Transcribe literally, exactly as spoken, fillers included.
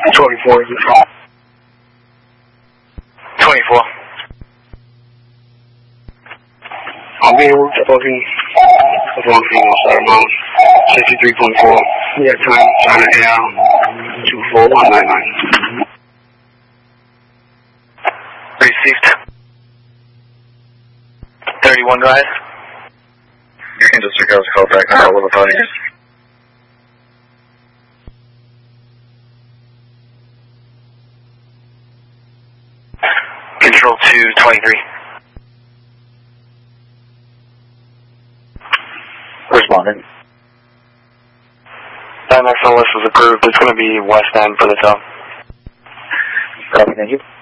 twenty-four is the call. twenty-four. I'm being route fucking fucking on sixty-three point four. Yeah, time China Air two four one nine nine. Received. thirty-one Drive. You can just go call back on all of the bodies. Control two twenty-three. Responding. M X L S is approved. It's going to be west end for the tow. Copy, thank you.